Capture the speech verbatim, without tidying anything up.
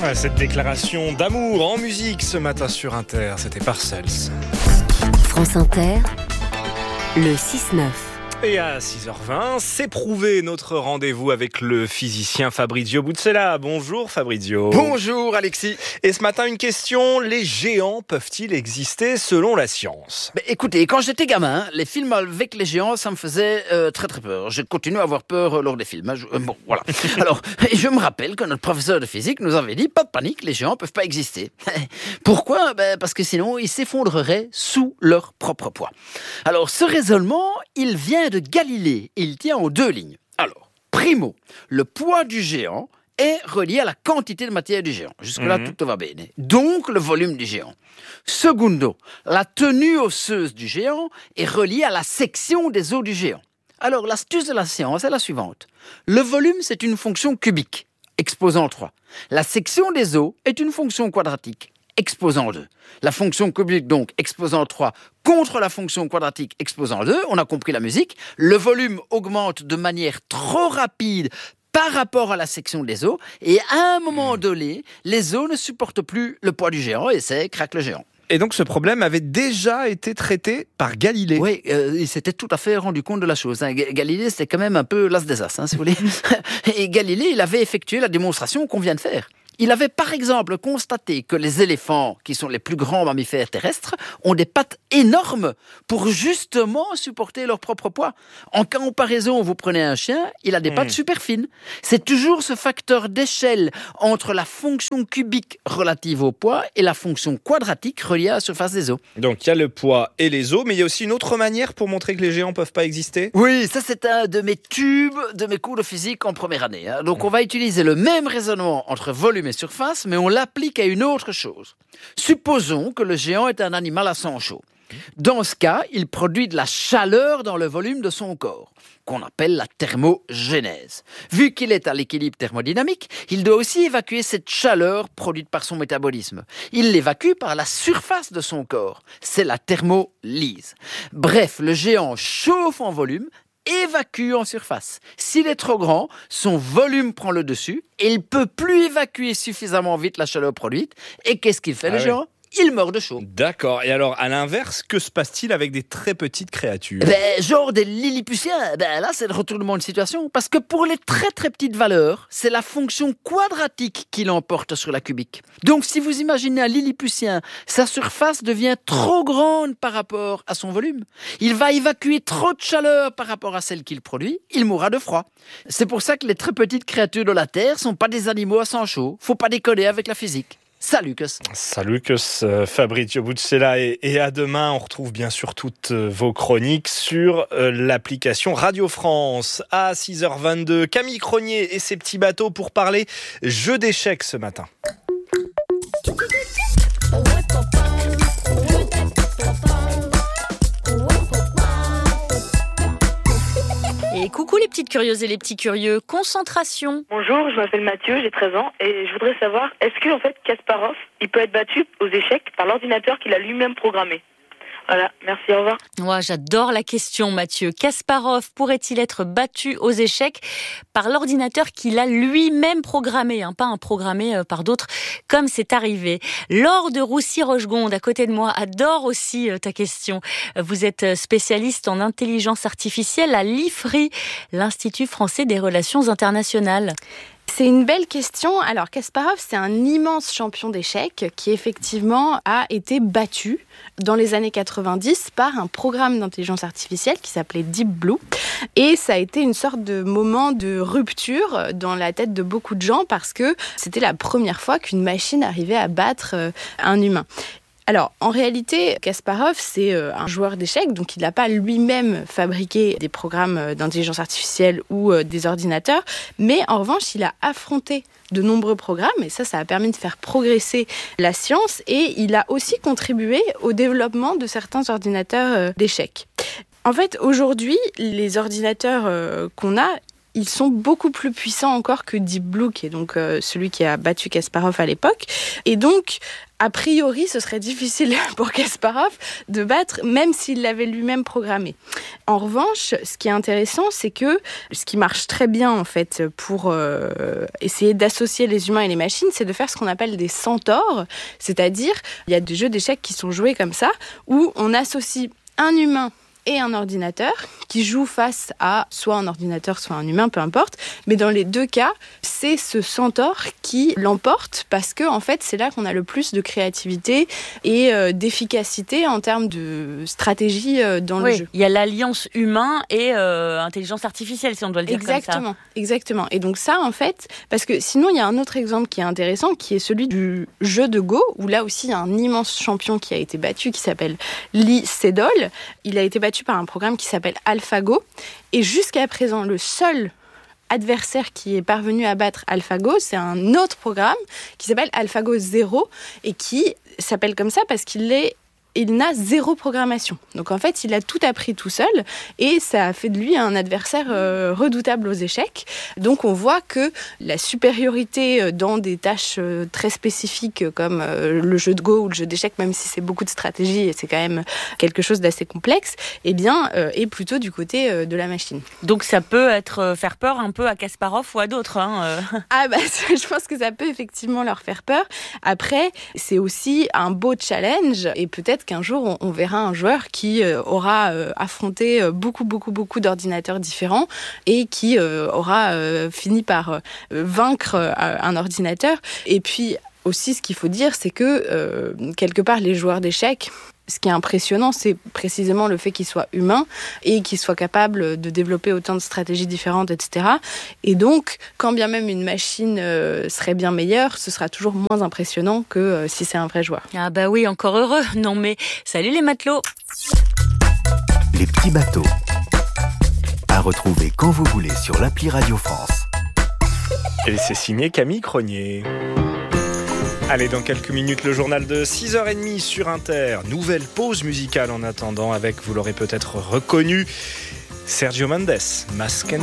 Ouais, cette déclaration d'amour en musique ce matin sur Inter, c'était Parcells. France Inter, le six neuf. Et à six heures vingt, c'est prouvé notre rendez-vous avec le physicien Fabrizio Buzzella. Bonjour Fabrizio. Bonjour Alexis. Et ce matin, une question, les géants peuvent-ils exister selon la science ? Ben, écoutez, quand j'étais gamin, les films avec les géants, ça me faisait euh, très très peur. Je continue à avoir peur euh, lors des films. Hein. Je, euh, bon, voilà. Alors, je me rappelle que notre professeur de physique nous avait dit, pas de panique, les géants peuvent pas exister. Pourquoi ? Ben, parce que sinon, ils s'effondreraient sous leur propre poids. Alors, ce raisonnement, il vient de Galilée et il tient en deux lignes. Alors, primo, le poids du géant est relié à la quantité de matière du géant. Jusque-là, mmh. tout va bien. Donc, le volume du géant. Secundo, la tenue osseuse du géant est reliée à la section des os du géant. Alors, l'astuce de la science est la suivante. Le volume, c'est une fonction cubique, exposant trois. La section des os est une fonction quadratique, exposant deux. La fonction cubique, donc, exposant trois, contre la fonction quadratique exposant deux, on a compris la musique, le volume augmente de manière trop rapide par rapport à la section des os, et à un moment donné, les os ne supportent plus le poids du géant, et c'est craque le géant. Et donc ce problème avait déjà été traité par Galilée. Oui, euh, il s'était tout à fait rendu compte de la chose. Hein. Galilée, c'était quand même un peu l'as des as, hein, si vous voulez. Et Galilée, il avait effectué la démonstration qu'on vient de faire. Il avait par exemple constaté que les éléphants, qui sont les plus grands mammifères terrestres, ont des pattes énormes pour justement supporter leur propre poids. En comparaison, vous prenez un chien, il a des pattes mmh. super fines. C'est toujours ce facteur d'échelle entre la fonction cubique relative au poids et la fonction quadratique reliée à la surface des os. Donc il y a le poids et les os, mais il y a aussi une autre manière pour montrer que les géants ne peuvent pas exister ? Oui, ça c'est un de mes tubes de mes cours de physique en première année. Hein. Donc mmh. on va utiliser le même raisonnement entre volume et surface, mais on l'applique à une autre chose. Supposons que le géant est un animal à sang chaud. Dans ce cas, il produit de la chaleur dans le volume de son corps, qu'on appelle la thermogénèse. Vu qu'il est à l'équilibre thermodynamique, il doit aussi évacuer cette chaleur produite par son métabolisme. Il l'évacue par la surface de son corps. C'est la thermolyse. Bref, le géant chauffe en volume, évacue en surface. S'il est trop grand, son volume prend le dessus et il ne peut plus évacuer suffisamment vite la chaleur produite. Et qu'est-ce qu'il fait, ah le oui. géant ? Il meurt de chaud. D'accord. Et alors, à l'inverse, que se passe-t-il avec des très petites créatures ? Ben, genre des lilliputiens. Ben là, c'est le retournement de situation. Parce que pour les très très petites valeurs, c'est la fonction quadratique qui l'emporte sur la cubique. Donc, si vous imaginez un lilliputien, sa surface devient trop grande par rapport à son volume. Il va évacuer trop de chaleur par rapport à celle qu'il produit. Il mourra de froid. C'est pour ça que les très petites créatures de la Terre sont pas des animaux à sang chaud. Faut pas déconner avec la physique. Salut Cus. Salut Cus, Fabrizio Buzzella et, et à demain. On retrouve bien sûr toutes vos chroniques sur euh, l'application Radio France. À six heures vingt-deux, Camille Cronier et ses petits bateaux pour parler jeu d'échecs ce matin. Et coucou les petites curieuses et les petits curieux, concentration. Bonjour, je m'appelle Mathieu, j'ai treize ans et je voudrais savoir, est-ce que en fait Kasparov, il peut être battu aux échecs par l'ordinateur qu'il a lui-même programmé ? Voilà, merci, au revoir. Ouais, j'adore la question, Mathieu. Kasparov pourrait-il être battu aux échecs par l'ordinateur qu'il a lui-même programmé, hein, pas un programmé euh, par d'autres, comme c'est arrivé. Laure de Roussy-Rochegonde, à côté de moi, adore aussi euh, ta question. Vous êtes spécialiste en intelligence artificielle à l'I F R I, l'Institut français des relations internationales. C'est une belle question. Alors, Kasparov, c'est un immense champion d'échecs qui, effectivement, a été battu dans les années quatre-vingt-dix par un programme d'intelligence artificielle qui s'appelait Deep Blue. Et ça a été une sorte de moment de rupture dans la tête de beaucoup de gens parce que c'était la première fois qu'une machine arrivait à battre un humain. Alors, en réalité, Kasparov, c'est un joueur d'échecs, donc il n'a pas lui-même fabriqué des programmes d'intelligence artificielle ou des ordinateurs, mais en revanche, il a affronté de nombreux programmes, et ça, ça a permis de faire progresser la science, et il a aussi contribué au développement de certains ordinateurs d'échecs. En fait, aujourd'hui, les ordinateurs qu'on a, ils sont beaucoup plus puissants encore que Deep Blue, qui est donc euh, celui qui a battu Kasparov à l'époque. Et donc, a priori, ce serait difficile pour Kasparov de battre, même s'il l'avait lui-même programmé. En revanche, ce qui est intéressant, c'est que ce qui marche très bien, en fait, pour euh, essayer d'associer les humains et les machines, c'est de faire ce qu'on appelle des centaures. C'est-à-dire, il y a des jeux d'échecs qui sont joués comme ça, où on associe un humain et un ordinateur qui joue face à soit un ordinateur, soit un humain, peu importe. Mais dans les deux cas, c'est ce centaure qui l'emporte parce que, en fait, c'est là qu'on a le plus de créativité et euh, d'efficacité en termes de stratégie euh, dans oui, le jeu. Il y a l'alliance humain et euh, intelligence artificielle, si on doit le dire exactement, comme ça. Exactement. Et donc ça, en fait, parce que sinon, il y a un autre exemple qui est intéressant, qui est celui du jeu de Go, où là aussi, il y a un immense champion qui a été battu, qui s'appelle Lee Sedol. Il a été battu par un programme qui s'appelle AlphaGo. Et jusqu'à présent, le seul adversaire qui est parvenu à battre AlphaGo, c'est un autre programme qui s'appelle AlphaGo zéro et qui s'appelle comme ça parce qu'il est il n'a zéro programmation. Donc en fait, il a tout appris tout seul et ça a fait de lui un adversaire euh, redoutable aux échecs. Donc on voit que la supériorité dans des tâches euh, très spécifiques comme euh, le jeu de Go ou le jeu d'échecs, même si c'est beaucoup de stratégie et c'est quand même quelque chose d'assez complexe, eh bien, euh, est plutôt du côté euh, de la machine. Donc ça peut être euh, faire peur un peu à Kasparov ou à d'autres. Hein, euh. Ah bah, je pense que ça peut effectivement leur faire peur. Après, c'est aussi un beau challenge et peut-être qu'un jour, on, on verra un joueur qui euh, aura euh, affronté euh, beaucoup, beaucoup, beaucoup d'ordinateurs différents et qui euh, aura euh, fini par euh, vaincre euh, un ordinateur. Et puis aussi, ce qu'il faut dire, c'est que euh, quelque part, les joueurs d'échecs, ce qui est impressionnant, c'est précisément le fait qu'ils soient humains et qu'ils soient capables de développer autant de stratégies différentes, et cetera. Et donc, quand bien même une machine euh, serait bien meilleure, ce sera toujours moins impressionnant que euh, si c'est un vrai joueur. Ah bah oui, encore heureux. Non mais, salut les matelots. Les petits bateaux. À retrouver quand vous voulez sur l'appli Radio France. Et c'est signé Camille Cronier. Allez, dans quelques minutes, le journal de six heures trente sur Inter. Nouvelle pause musicale en attendant avec, vous l'aurez peut-être reconnu, Sergio Mendes, Masquena.